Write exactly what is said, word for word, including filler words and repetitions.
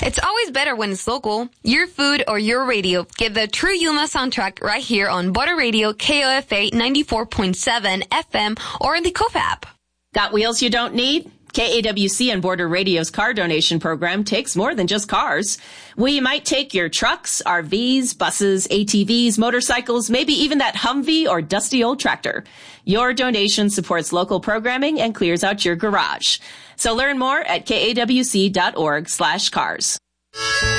It's always better when it's local. Your food or your radio. Get the true Yuma soundtrack right here on Border Radio K O F A ninety-four point seven F M or in the Kofa app. Got wheels you don't need? K A W C and Border Radio's car donation program takes more than just cars. We might take your trucks, R Vs, buses, A T Vs, motorcycles, maybe even that Humvee or dusty old tractor. Your donation supports local programming and clears out your garage. So learn more at kawc.org slash cars.